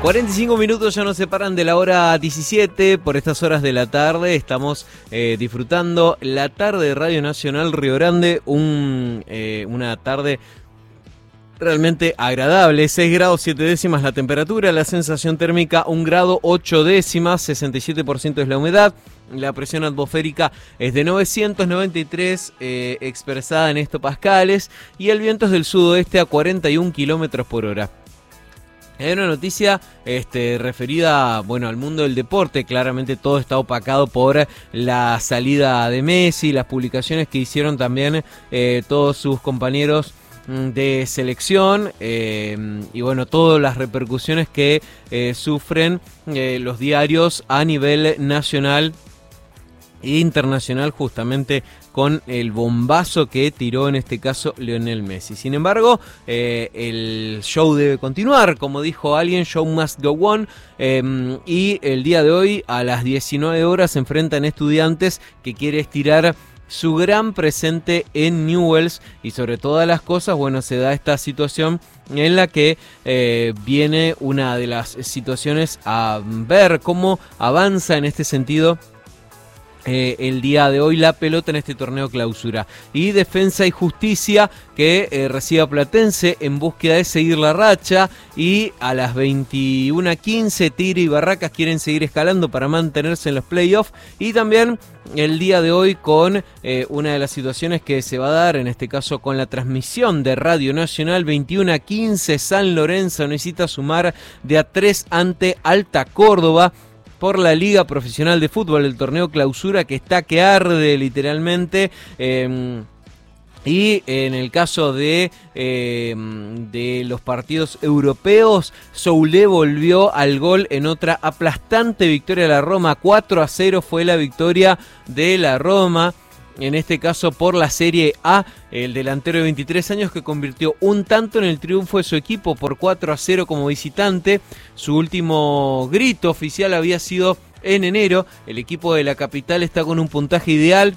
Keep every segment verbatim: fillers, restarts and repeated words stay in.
cuarenta y cinco minutos ya nos separan de la hora diecisiete. Por estas horas de la tarde estamos eh, disfrutando la tarde de Radio Nacional Río Grande. Un, eh, una tarde realmente agradable. seis grados siete décimas la temperatura, la sensación térmica un grado ocho décimas, sesenta y siete por ciento es la humedad. La presión atmosférica es de novecientos noventa y tres eh, expresada en hectopascales y el viento es del sudoeste a cuarenta y un kilómetros por hora. Hay una noticia este, referida bueno, al mundo del deporte. Claramente todo está opacado por la salida de Messi, las publicaciones que hicieron también eh, todos sus compañeros de selección eh, y bueno, todas las repercusiones que eh, sufren eh, los diarios a nivel nacional e internacional, justamente con el bombazo que tiró en este caso Lionel Messi. Sin embargo, eh, el show debe continuar, como dijo alguien, show must go on, eh, y el día de hoy a las diecinueve horas se enfrentan Estudiantes, que quiere estirar su gran presente en Newell's, y sobre todas las cosas, bueno, se da esta situación en la que eh, viene una de las situaciones a ver cómo avanza en este sentido Eh, el día de hoy la pelota en este torneo clausura. Y Defensa y Justicia que eh, recibe a Platense en búsqueda de seguir la racha, y a las veintiuna quince Tigre y Barracas quieren seguir escalando para mantenerse en los playoffs. Y también el día de hoy con eh, una de las situaciones que se va a dar, en este caso con la transmisión de Radio Nacional, veintiuna quince San Lorenzo necesita sumar de a tres ante Alta Córdoba por la Liga Profesional de Fútbol, el torneo clausura que está que arde literalmente. Eh, y en el caso de, eh, de los partidos europeos, Soulé volvió al gol en otra aplastante victoria de la Roma. cuatro a cero fue la victoria de la Roma, en este caso por la Serie A. El delantero de veintitrés años que convirtió un tanto en el triunfo de su equipo por cuatro a cero como visitante. Su último grito oficial había sido en enero. El equipo de la capital está con un puntaje ideal,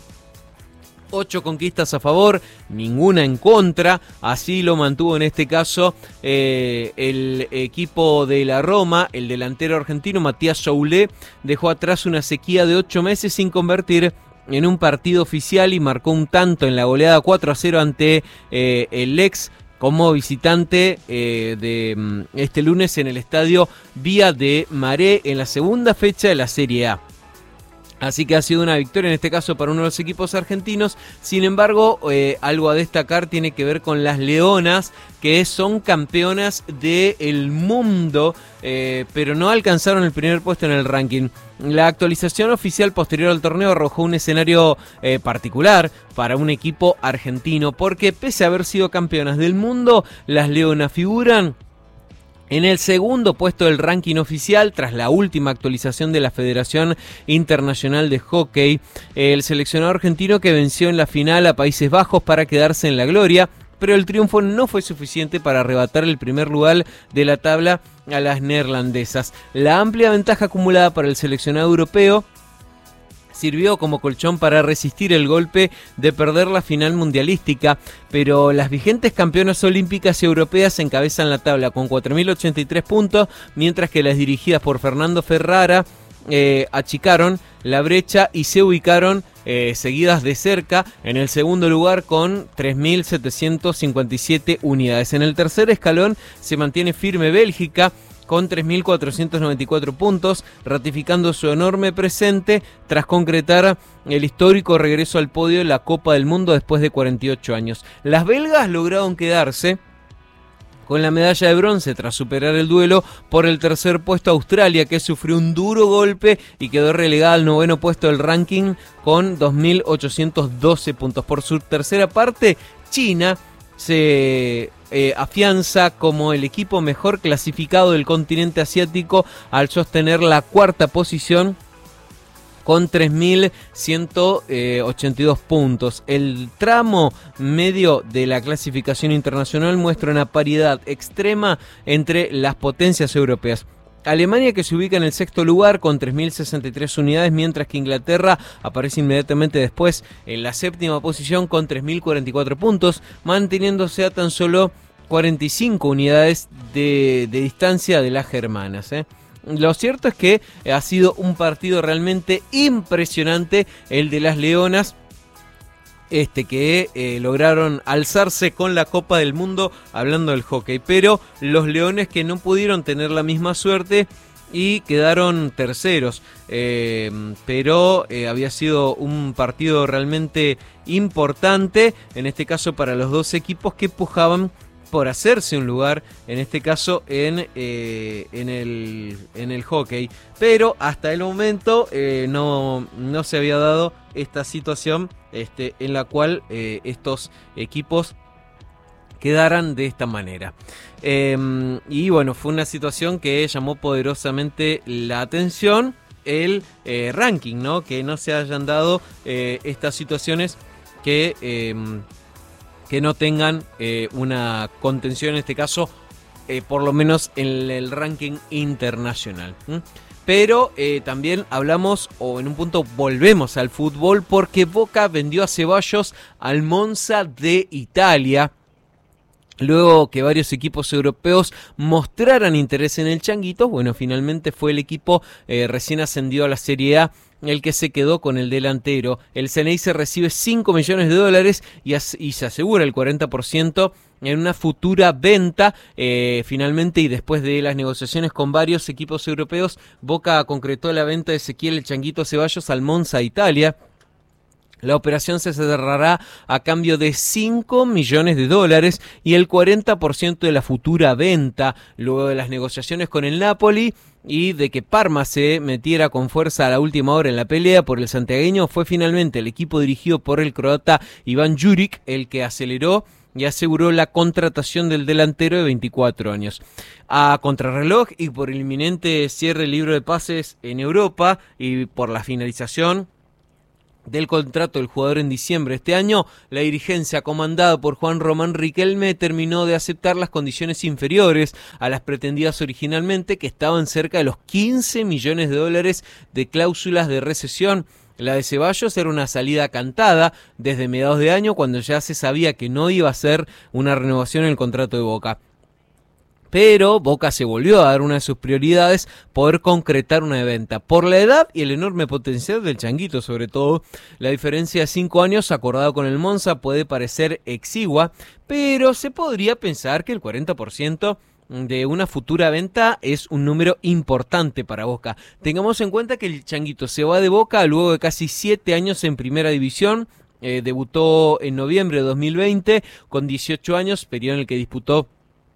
ocho conquistas a favor, ninguna en contra. Así lo mantuvo en este caso eh, el equipo de la Roma. El delantero argentino Matías Soulé dejó atrás una sequía de ocho meses sin convertir en un partido oficial y marcó un tanto en la goleada cuatro a cero ante eh, el ex como visitante eh, de este lunes en el estadio Vía de Maré en la segunda fecha de la Serie A. Así que ha sido una victoria en este caso para uno de los equipos argentinos. Sin embargo, eh, algo a destacar tiene que ver con las Leonas, que son campeonas del mundo, eh, pero no alcanzaron el primer puesto en el ranking. La actualización oficial posterior al torneo arrojó un escenario eh, particular para un equipo argentino, porque pese a haber sido campeonas del mundo, las Leonas figuran en el segundo puesto del ranking oficial tras la última actualización de la Federación Internacional de Hockey. El seleccionado argentino que venció en la final a Países Bajos para quedarse en la gloria, pero el triunfo no fue suficiente para arrebatar el primer lugar de la tabla a las neerlandesas. La amplia ventaja acumulada para el seleccionado europeo sirvió como colchón para resistir el golpe de perder la final mundialística, pero las vigentes campeonas olímpicas y europeas encabezan la tabla con cuatro mil ochenta y tres puntos, mientras que las dirigidas por Fernando Ferrara eh, achicaron la brecha y se ubicaron eh, seguidas de cerca en el segundo lugar con tres mil setecientos cincuenta y siete unidades. En el tercer escalón se mantiene firme Bélgica con tres mil cuatrocientos noventa y cuatro puntos, ratificando su enorme presente tras concretar el histórico regreso al podio de la Copa del Mundo después de cuarenta y ocho años. Las belgas lograron quedarse con la medalla de bronce tras superar el duelo por el tercer puesto a Australia, que sufrió un duro golpe y quedó relegada al noveno puesto del ranking con dos mil ochocientos doce puntos. Por su tercera parte, China se eh, afianza como el equipo mejor clasificado del continente asiático al sostener la cuarta posición con tres mil ciento ochenta y dos puntos. El tramo medio de la clasificación internacional muestra una paridad extrema entre las potencias europeas. Alemania, que se ubica en el sexto lugar con tres mil sesenta y tres unidades, mientras que Inglaterra aparece inmediatamente después en la séptima posición con tres mil cuarenta y cuatro puntos, manteniéndose a tan solo cuarenta y cinco unidades de, de distancia de las germanas, ¿eh? Lo cierto es que ha sido un partido realmente impresionante el de las Leonas, este que eh, lograron alzarse con la Copa del Mundo, hablando del hockey, pero los Leones que no pudieron tener la misma suerte y quedaron terceros, eh, pero eh, había sido un partido realmente importante, en este caso para los dos equipos que pujaban por hacerse un lugar, en este caso en, eh, en, el, en el hockey, pero hasta el momento eh, no, no se había dado esta situación este, en la cual eh, estos equipos quedaran de esta manera. Eh, y bueno, fue una situación que llamó poderosamente la atención, el eh, ranking, ¿no? Que no se hayan dado eh, estas situaciones que... Eh, que no tengan eh, una contención, en este caso, eh, por lo menos en el ranking internacional. ¿Mm? Pero eh, también hablamos, o en un punto volvemos al fútbol, porque Boca vendió a Ceballos al Monza de Italia. Luego que varios equipos europeos mostraran interés en el Changuito, bueno, finalmente fue el equipo eh, recién ascendido a la Serie A el que se quedó con el delantero. El Ceneice recibe cinco millones de dólares y, as- y se asegura el cuarenta por ciento en una futura venta. Eh, finalmente, y después de las negociaciones con varios equipos europeos, Boca concretó la venta de Ezequiel el Changuito Ceballos al Monza Italia. La operación se cerrará a cambio de cinco millones de dólares y el cuarenta por ciento de la futura venta, luego de las negociaciones con el Napoli y de que Parma se metiera con fuerza a la última hora en la pelea por el santiagueño. Fue finalmente el equipo dirigido por el croata Iván Juric el que aceleró y aseguró la contratación del delantero de veinticuatro años. A contrarreloj y por el inminente cierre del libro de pases en Europa y por la finalización del contrato del jugador en diciembre de este año, la dirigencia comandada por Juan Román Riquelme terminó de aceptar las condiciones inferiores a las pretendidas originalmente, que estaban cerca de los quince millones de dólares de cláusulas de rescisión. La de Ceballos era una salida cantada desde mediados de año, cuando ya se sabía que no iba a ser una renovación en el contrato de Boca. Pero Boca se volvió a dar una de sus prioridades, poder concretar una venta. Por la edad y el enorme potencial del Changuito, sobre todo, la diferencia de cinco años acordado con el Monza puede parecer exigua, pero se podría pensar que el cuarenta por ciento de una futura venta es un número importante para Boca. Tengamos en cuenta que el Changuito se va de Boca luego de casi siete años en Primera División. Eh, debutó en noviembre de dos mil veinte con dieciocho años, periodo en el que disputó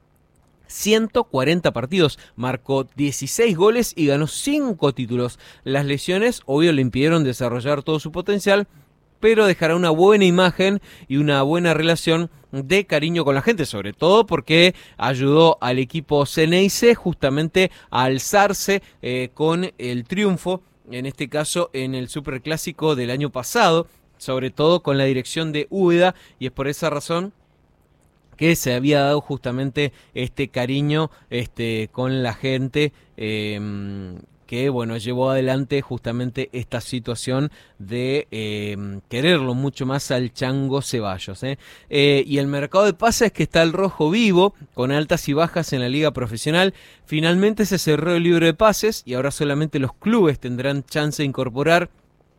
ciento cuarenta partidos, marcó dieciséis goles y ganó cinco títulos. Las lesiones, obvio, le impidieron desarrollar todo su potencial, pero dejará una buena imagen y una buena relación de cariño con la gente, sobre todo porque ayudó al equipo Ceneice justamente a alzarse eh, con el triunfo, en este caso en el Superclásico del año pasado, sobre todo con la dirección de Úbeda, y es por esa razón que se había dado justamente este cariño este, con la gente, eh, que bueno, llevó adelante justamente esta situación de eh, quererlo mucho más al Chango Ceballos. ¿eh? Eh, y el mercado de pases es que está el rojo vivo, con altas y bajas en la liga profesional. Finalmente se cerró el libro de pases y ahora solamente los clubes tendrán chance de incorporar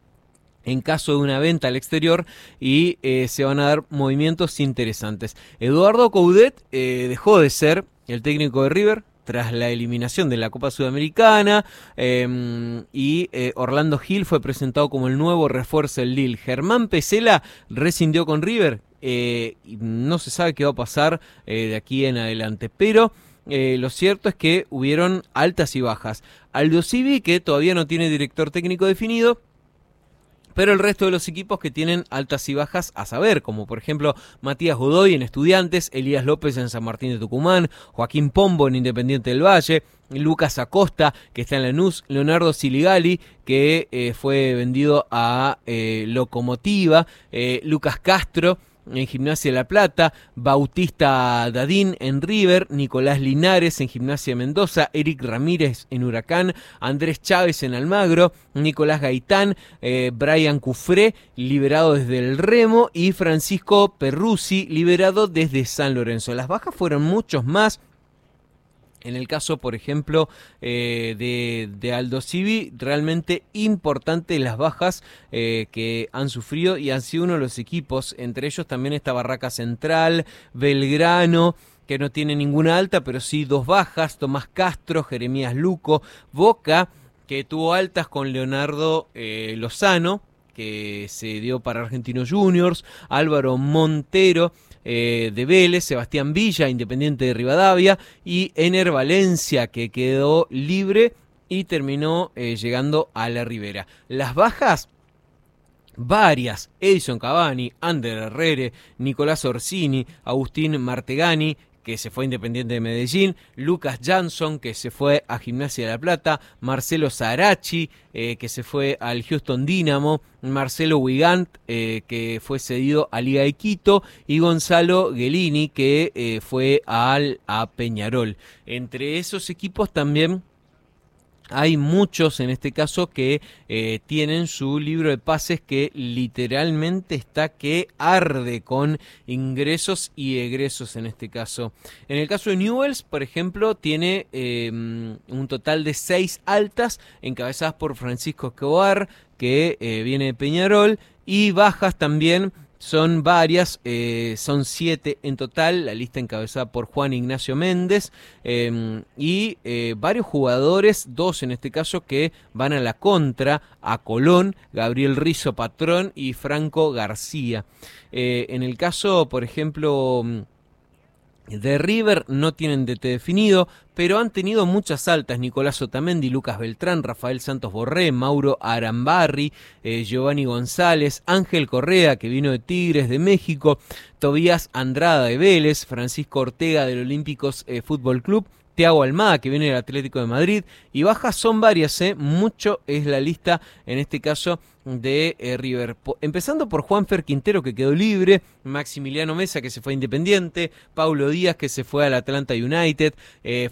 en caso de una venta al exterior, y eh, se van a dar movimientos interesantes. Eduardo Coudet eh, dejó de ser el técnico de River tras la eliminación de la Copa Sudamericana, eh, y eh, Orlando Gil fue presentado como el nuevo refuerzo del Lille. Germán Pesela rescindió con River, eh, y no se sabe qué va a pasar eh, de aquí en adelante, pero Eh, lo cierto es que hubieron altas y bajas. Aldo Civi, que todavía no tiene director técnico definido, pero el resto de los equipos que tienen altas y bajas a saber, como por ejemplo Matías Godoy en Estudiantes, Elías López en San Martín de Tucumán, Joaquín Pombo en Independiente del Valle, Lucas Acosta, que está en Lanús, Leonardo Siligali, que eh, fue vendido a eh, Locomotiva, eh, Lucas Castro, en Gimnasia de La Plata, Bautista Dadín en River, Nicolás Linares en Gimnasia de Mendoza, Eric Ramírez en Huracán, Andrés Chávez en Almagro, Nicolás Gaitán, eh, Brian Cufré, liberado desde el Remo, y Francisco Perruzzi, liberado desde San Lorenzo. Las bajas fueron muchos más. En el caso, por ejemplo, eh, de, de Aldosivi, realmente importante las bajas eh, que han sufrido y han sido uno de los equipos, entre ellos también está Barraca Central, Belgrano, que no tiene ninguna alta, pero sí dos bajas, Tomás Castro, Jeremías Luco, Boca, que tuvo altas con Leonardo eh, Lozano, que se dio para Argentinos Juniors, Álvaro Montero, Eh, de Vélez, Sebastián Villa, Independiente de Rivadavia, y Ener Valencia, que quedó libre y terminó eh, llegando a la Ribera. Las bajas, varias: Edison Cavani, Ander Herrera, Nicolás Orsini, Agustín Martegani, que se fue a Independiente de Medellín, Lucas Jansson, que se fue a Gimnasia de La Plata, Marcelo Sarachi, eh, que se fue al Houston Dynamo, Marcelo Wigand, eh, que fue cedido a Liga de Quito, y Gonzalo Guelini, que eh, fue al, a Peñarol. Entre esos equipos también hay muchos, en este caso, que eh, tienen su libro de pases que literalmente está que arde con ingresos y egresos en este caso. En el caso de Newell's, por ejemplo, tiene eh, un total de seis altas, encabezadas por Francisco Escobar, que eh, viene de Peñarol, y bajas también. Son varias, eh, son siete en total, la lista encabezada por Juan Ignacio Méndez, eh, y eh, varios jugadores, dos en este caso, que van a la contra, a Colón, Gabriel Rizzo Patrón y Franco García. Eh, en el caso, por ejemplo, de River, no tienen D T definido, pero han tenido muchas altas: Nicolás Otamendi, Lucas Beltrán, Rafael Santos Borré, Mauro Arambarri, eh, Giovanni González, Ángel Correa, que vino de Tigres de México, Tobías Andrada de Vélez, Francisco Ortega del Olímpicos eh, Fútbol Club, Thiago Almada, que viene del Atlético de Madrid, y bajas son varias, ¿eh? Mucho es la lista, en este caso, de eh, River. Po- empezando por Juanfer Quintero, que quedó libre, Maximiliano Mesa, que se fue a Independiente, Paulo Díaz, que se fue al Atlanta United, eh,